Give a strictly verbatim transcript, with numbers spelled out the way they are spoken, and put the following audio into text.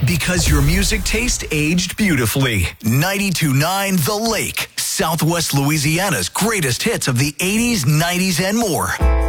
Because your music taste aged beautifully. ninety-two point nine The Lake, Southwest Louisiana's greatest hits of the eighties, nineties, and more.